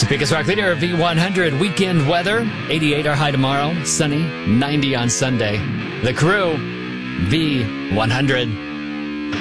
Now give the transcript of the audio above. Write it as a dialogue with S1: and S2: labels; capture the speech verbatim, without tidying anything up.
S1: Topeka's Rock Leader V one hundred weekend weather. eighty-eight our high tomorrow. Sunny. ninety on Sunday. The Crew V one hundred.